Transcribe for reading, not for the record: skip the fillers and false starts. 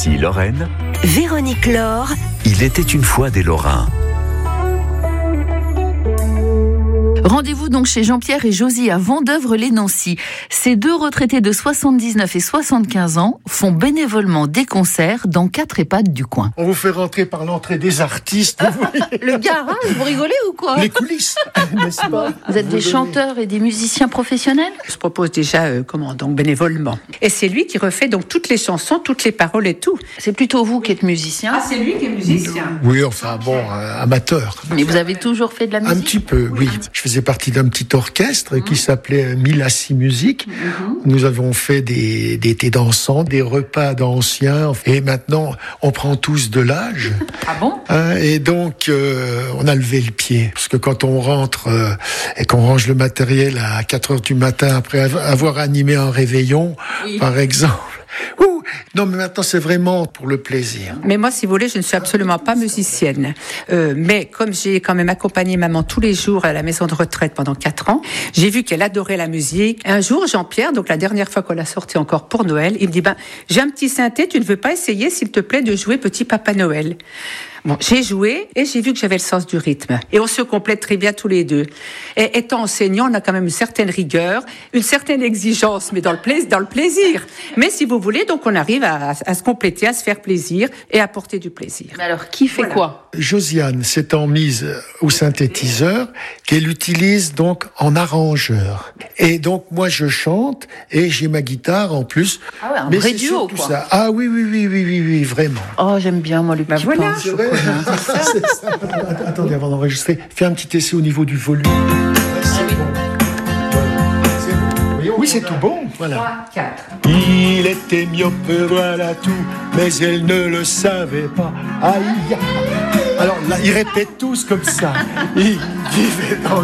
Nancy, Lorraine. Véronique Laure. Il était une fois des Lorrains. Rendez-vous donc chez Jean-Pierre et Josie à Vendeuvre-les-Nancy. Ces deux retraités de 79 et 75 ans font bénévolement des concerts dans 4 EHPAD du coin. On vous fait rentrer par l'entrée des artistes. Le garage, vous rigolez ou quoi? Les coulisses, n'est-ce pas? Vous êtes des chanteurs et des musiciens professionnels? Je propose déjà, donc bénévolement. Et c'est lui qui refait donc toutes les chansons, toutes les paroles et tout. C'est plutôt vous qui êtes musicien. C'est lui qui est musicien. Oui, enfin bon, amateur. Mais vous avez toujours fait de la musique? Un petit peu, oui. Je faisais partie d'un petit orchestre qui s'appelait Milassi Musique. Nous avons fait des étés dansants, des repas d'anciens. Et maintenant, on prend tous de l'âge. Ah bon? Et donc, on a levé le pied. Parce que quand on rentre et qu'on range le matériel à 4 heures du matin après avoir animé un réveillon, par exemple... Non, mais maintenant, c'est vraiment pour le plaisir. Mais moi, si vous voulez, je ne suis absolument pas musicienne. Mais comme j'ai quand même accompagné maman tous les jours à la maison de retraite pendant 4 ans, j'ai vu qu'elle adorait la musique. Un jour, Jean-Pierre, donc la dernière fois qu'on l'a sorti encore pour Noël, il me dit, j'ai un petit synthé, tu ne veux pas essayer, s'il te plaît, de jouer Petit Papa Noël? Bon, j'ai joué et j'ai vu que j'avais le sens du rythme. Et on se complète très bien tous les deux. Et étant enseignant, on a quand même une certaine rigueur, une certaine exigence, mais dans le plaisir. Mais si vous voulez, donc on arrive à se compléter, à se faire plaisir et à apporter du plaisir. Mais alors, qui fait quoi? Josiane s'étant mise au synthétiseur, qu'elle utilise donc en arrangeur. Et donc, moi, je chante et j'ai ma guitare en plus. Ah ouais, un mais vrai c'est duo, surtout quoi. Ça. Ah oui, vraiment. Oh, j'aime bien, moi, le petit voilà. pain au C'est vrai. chocolat. C'est ça. Attendez, avant d'enregistrer, fais un petit essai au niveau du volume. C'est bon. Voilà. C'est bon. Oui, c'est tout bon. Voilà. 3, 4. Il était myope, voilà tout, mais elle ne le savait pas. Aïe. Alors là, ils répètent tous comme ça. Ils vivaient dans